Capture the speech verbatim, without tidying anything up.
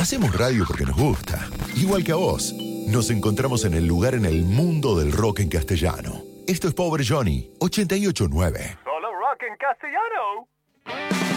Hacemos radio porque nos gusta, igual que a vos. Nos encontramos en el lugar en el mundo del rock en castellano. Esto es Pobre Johnny, ochenta y ocho punto nueve. Solo rock en castellano.